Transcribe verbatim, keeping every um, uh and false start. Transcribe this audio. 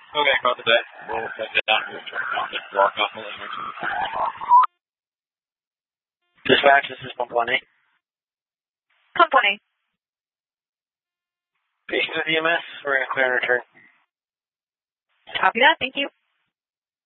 Okay, copy that. We'll head down here to Rock off the Dispatch, this is one one eight. one one eight. Patient with E M S, we're going to clear and return. Copy that, thank you.